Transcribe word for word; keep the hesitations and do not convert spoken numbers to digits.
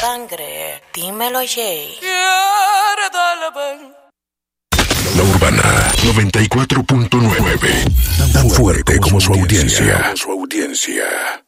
sangre. Dímelo, Jay. Quiere darle ven. La Urbana noventa y cuatro punto nueve. Tan fuerte como su audiencia. Su audiencia.